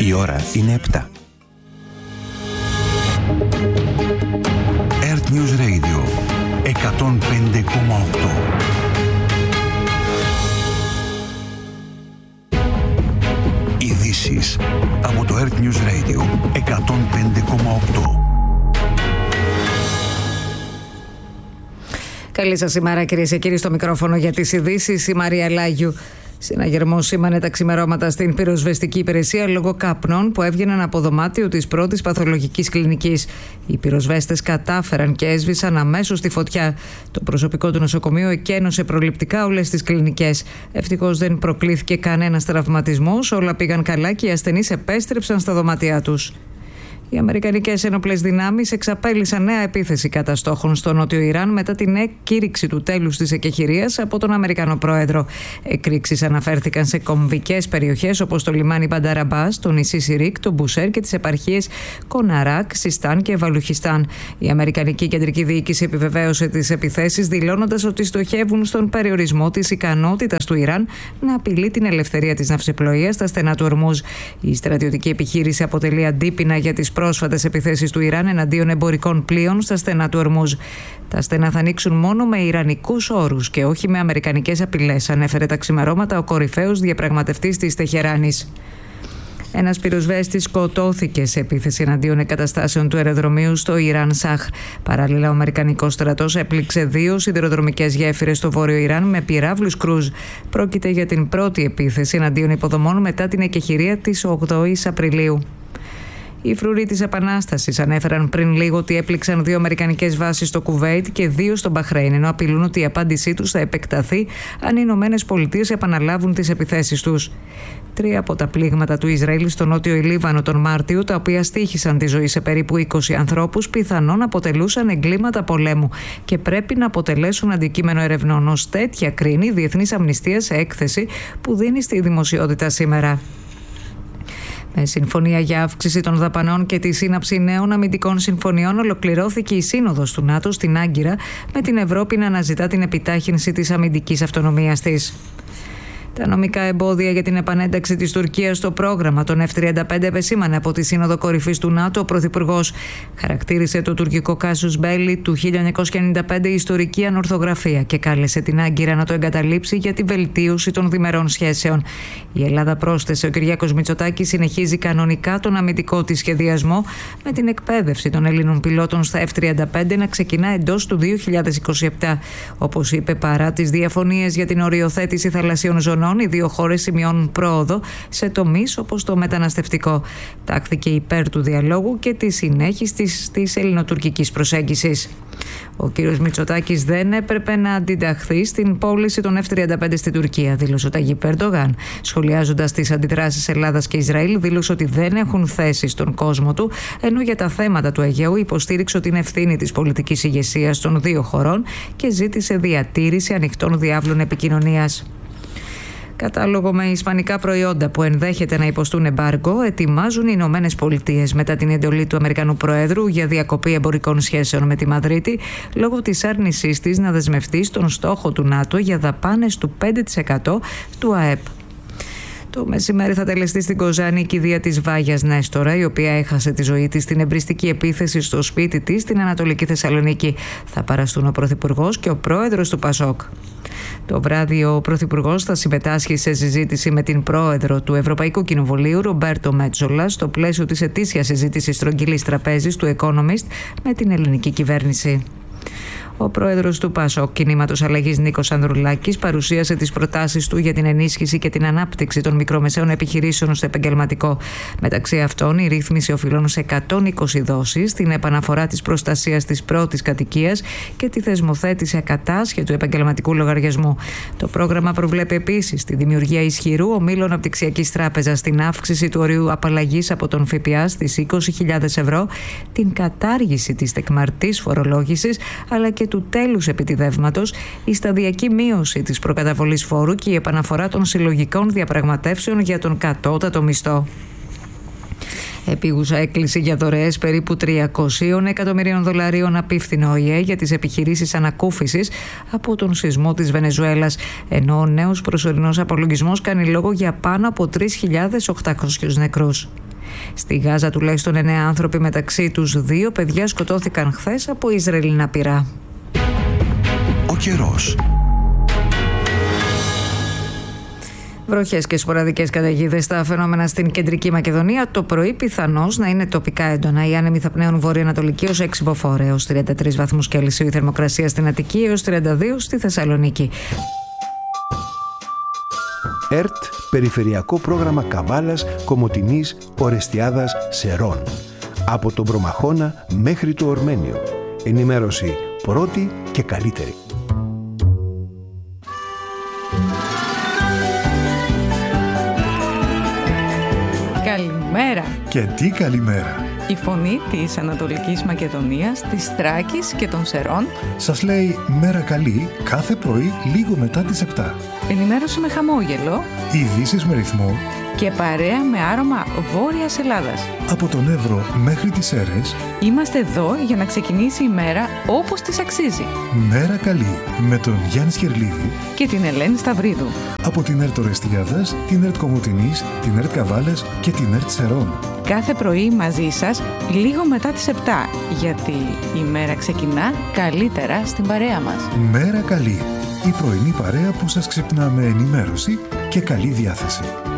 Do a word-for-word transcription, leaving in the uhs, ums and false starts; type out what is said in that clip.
Η ώρα είναι επτά. Earth News Radio εκατόν πέντε κόμμα οκτώ. Ειδήσεις από το Earth News Radio εκατόν πέντε κόμμα οκτώ. Καλή σας ημέρα, κυρίες και κύριοι, στο μικρόφωνο για τις ειδήσεις η Μαρία Λάγιου. Συναγερμός σήμανε τα ξημερώματα στην πυροσβεστική υπηρεσία λόγω καπνών που έβγαιναν από δωμάτιο της πρώτης παθολογικής κλινικής. Οι πυροσβέστες κατάφεραν και έσβησαν αμέσως τη φωτιά. Το προσωπικό του νοσοκομείου εκένωσε προληπτικά όλες τις κλινικές. Ευτυχώς δεν προκλήθηκε κανένας τραυματισμός, όλα πήγαν καλά και οι ασθενείς επέστρεψαν στα δωμάτια τους. Οι Αμερικανικές ένοπλες δυνάμεις εξαπέλυσαν νέα επίθεση κατά στόχων στο Νότιο Ιράν μετά την εκήρυξη του τέλους της εκεχηρίας από τον Αμερικανό Πρόεδρο. Εκρήξεις αναφέρθηκαν σε κομβικές περιοχές όπως το λιμάνι Μπανταραμπάς, το νησί Σιρίκ, το Μπουσέρ και τις επαρχίες Κοναράκ, Sistan και Βαλουχιστάν. Η Αμερικανική Κεντρική Διοίκηση επιβεβαίωσε τις επιθέσεις, δηλώνοντας ότι στοχεύουν στον περιορισμό της ικανότητας του Ιράν να απειλεί την ελευθερία της ναυσιπλοείας στα στενά του Ορμούζ. Η στρατιωτική επιχείρηση αποτελεί αντίπεινα για τις πρόσφατες επιθέσεις του Ιράν εναντίον εμπορικών πλοίων στα στενά του Ορμούζ. Τα στενά θα ανοίξουν μόνο με ιρανικούς όρους και όχι με αμερικανικές απειλές, ανέφερε τα ξημερώματα ο κορυφαίος διαπραγματευτής της Τεχεράνης. Ένας πυροσβέστης σκοτώθηκε σε επίθεση εναντίον εγκαταστάσεων του αεροδρομίου στο Ιράν Σαχ. Παράλληλα, ο Αμερικανικός στρατός έπληξε δύο σιδηροδρομικές γέφυρες στο βόρειο Ιράν με πυράβλους κρούζ. Πρόκειται για την πρώτη επίθεση εναντίον υποδομών μετά την εκεχηρία της ογδόης Απριλίου. Οι φρουροί της Επανάστασης ανέφεραν πριν λίγο ότι έπληξαν δύο αμερικανικές βάσεις στο Κουβέιτ και δύο στο Μπαχρέιν, ενώ απειλούν ότι η απάντησή τους θα επεκταθεί αν οι Ηνωμένες Πολιτείες επαναλάβουν τις επιθέσεις τους. Τρία από τα πλήγματα του Ισραήλ στο νότιο Λίβανο τον Μάρτιο, τα οποία στοίχησαν τη ζωή σε περίπου είκοσι ανθρώπους, πιθανόν αποτελούσαν εγκλήματα πολέμου και πρέπει να αποτελέσουν αντικείμενο ερευνών. Ως τέτοια κρίνει η Διεθνής Αμνηστία σε έκθεση που δίνει στη δημοσιότητα σήμερα. Με συμφωνία για αύξηση των δαπανών και τη σύναψη νέων αμυντικών συμφωνιών ολοκληρώθηκε η Σύνοδος του ΝΑΤΟ στην Άγκυρα, με την Ευρώπη να αναζητά την επιτάχυνση της αμυντικής αυτονομίας της. Τα νομικά εμπόδια για την επανένταξη της Τουρκίας στο πρόγραμμα των εφ τριάντα πέντε επεσήμανε από τη Σύνοδο Κορυφής του ΝΑΤΟ. Ο Πρωθυπουργός χαρακτήρισε το τουρκικό κάσους μπέλι του χίλια εννιακόσια ενενήντα πέντε ιστορική ανορθογραφία και κάλεσε την Άγκυρα να το εγκαταλείψει για τη βελτίωση των διμερών σχέσεων. Η Ελλάδα, πρόσθεσε ο Κυριάκος Μητσοτάκης, συνεχίζει κανονικά τον αμυντικό της σχεδιασμό, με την εκπαίδευση των Ελλήνων πιλότων στα εφ τριάντα πέντε να ξεκινά εντός του δύο χιλιάδες είκοσι επτά. Όπως είπε, παρά τις διαφωνίες για την οριοθέτηση θαλασσίων ζωνών, οι δύο χώρες σημειώνουν πρόοδο σε τομείς όπως το μεταναστευτικό. Τάχθηκε υπέρ του διαλόγου και της συνέχισης της ελληνοτουρκικής προσέγγισης. Ο κύριος Μητσοτάκης δεν έπρεπε να αντιταχθεί στην πώληση των εφ τριάντα πέντε στην Τουρκία, δήλωσε ο Ταγιπ Ερντογάν. Σχολιάζοντας τις αντιδράσεις Ελλάδας και Ισραήλ, δήλωσε ότι δεν έχουν θέση στον κόσμο του, ενώ για τα θέματα του Αιγαίου υποστήριξε την ευθύνη της πολιτικής ηγεσίας των δύο χωρών και ζήτησε διατήρηση ανοιχτών διάβλων επικοινωνίας. Κατάλογο με ισπανικά προϊόντα που ενδέχεται να υποστούν εμπάργκο ετοιμάζουν οι Ηνωμένες Πολιτείες μετά την εντολή του Αμερικανού Προέδρου για διακοπή εμπορικών σχέσεων με τη Μαδρίτη, λόγω της άρνησής της να δεσμευτεί στον στόχο του ΝΑΤΟ για δαπάνες του πέντε τοις εκατό του ΑΕΠ. Το μεσημέρι θα τελεστεί στην Κοζάνη η κηδεία της Βάγιας Νέστορα, η οποία έχασε τη ζωή της στην εμπριστική επίθεση στο σπίτι της στην Ανατολική Θεσσαλονίκη. Θα παραστούν ο Πρωθυπουργός και ο Πρόεδρος του Πασόκ. Το βράδυ ο Πρωθυπουργός θα συμμετάσχει σε συζήτηση με την Πρόεδρο του Ευρωπαϊκού Κοινοβουλίου, Ρομπέρτο Μέτσολα, στο πλαίσιο της ετήσιας συζήτησης στρογγυλής τραπέζης του Economist με την ελληνική κυβέρνηση. Ο πρόεδρος του ΠΑΣΟΚ Κινήματος Αλλαγής, Νίκος Ανδρουλάκης, παρουσίασε τις προτάσεις του για την ενίσχυση και την ανάπτυξη των μικρομεσαίων επιχειρήσεων στο επαγγελματικό. Μεταξύ αυτών, η ρύθμιση οφειλών σε εκατόν είκοσι δόσεις, την επαναφορά της προστασίας της πρώτης κατοικίας και τη θεσμοθέτηση ακατάσχετου επαγγελματικού λογαριασμού. Το πρόγραμμα προβλέπει επίσης τη δημιουργία ισχυρού ομίλου αναπτυξιακής τράπεζας, την αύξηση του ορίου απαλλαγής από τον ΦΠΑ στις είκοσι χιλιάδες ευρώ, την κατάργηση της τεκμαρτής φορολόγησης αλλά και του τέλους επιτιδεύματος, η σταδιακή μείωση της προκαταβολής φόρου και η επαναφορά των συλλογικών διαπραγματεύσεων για τον κατώτατο μισθό. Επίγουσα έκκληση για δωρεές περίπου τριακόσια εκατομμυρίων δολαρίων απίφθηνε ο ΟΗΕ για τις επιχειρήσεις ανακούφισης από τον σεισμό της Βενεζουέλας, ενώ ο νέος προσωρινός απολογισμός κάνει λόγο για πάνω από τρεις χιλιάδες οκτακόσιους νεκρούς. Στη Γάζα τουλάχιστον εννέα άνθρωποι, μεταξύ τους δύο παιδιά, σκοτώθηκαν χθες από Ισραηλινά πυρά. Ο καιρός. Βροχές και σποραδικές καταιγίδες στα φαινόμενα στην κεντρική Μακεδονία. Το πρωί πιθανώς να είναι τοπικά έντονα. Οι άνεμοι θα πνέουν βορειοανατολική ως έξι μποφόρ έως τριάντα τρεις βαθμούς Κελσίου. Η θερμοκρασία στην Αττική έως τριάντα δύο στη Θεσσαλονίκη. ΕΡΤ, Περιφερειακό Πρόγραμμα Καβάλας, Κομοτηνής, Ορεστιάδας, Σερών. Από τον Προμαχώνα μέχρι το Ορμένιο. Ενημέρωση πρώτη και καλύτερη. Καλημέρα! Και τι καλημέρα! Η φωνή της Ανατολικής Μακεδονίας, της Θράκης και των Σερών σας λέει μέρα καλή κάθε πρωί λίγο μετά τις επτά. Ενημέρωση με χαμόγελο, ειδήσεις με ρυθμό και παρέα με άρωμα Βόρειας Ελλάδας. Από τον Εύρο μέχρι τις Σέρρες είμαστε εδώ για να ξεκινήσει η μέρα όπως της αξίζει. Μέρα καλή με τον Γιάννη Σχερλίδη και την Ελένη Σταυρίδου. Από την ΕΡΤ Ορεστιάδας, την ΕΡΤ Κομοτηνής, την ΕΡΤ Καβάλας και την ΕΡΤ Σερών. Κάθε πρωί μαζί σας λίγο μετά τις επτά, γιατί η μέρα ξεκινά καλύτερα στην παρέα μας. Μέρα καλή, η πρωινή παρέα που σας ξυπνά με ενημέρωση και καλή διάθεση.